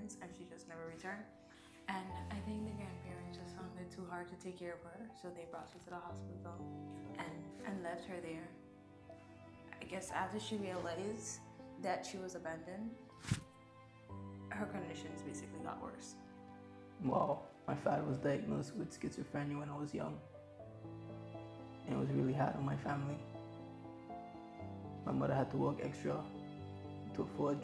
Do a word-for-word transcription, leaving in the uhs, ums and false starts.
grandparents, and she just never returned. And I think the grandparents just found it too hard to take care of her, so they brought her to the hospital and, and left her there. I guess after she realized that she was abandoned, her conditions basically got worse. Wow, my father was diagnosed with schizophrenia when I was young. And it was really hard on my family. My mother had to work extra to afford